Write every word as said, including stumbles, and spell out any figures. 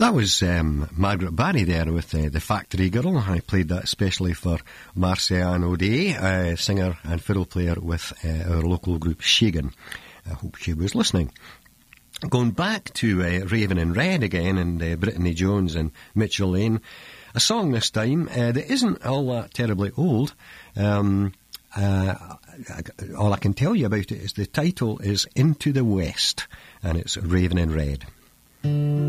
That was um, Margaret Barry there with uh, The Factory Girl. I played that especially for Marcian O'Day, uh, singer and fiddle player with uh, our local group Shagan. I hope she was listening. Going back to uh, Raven in Red again, and uh, Brittany Jones and Mitchell Lane. A song this time uh, that isn't all that terribly old. Um, uh, all I can tell you about it is the title is Into the West, and it's Raven in Red.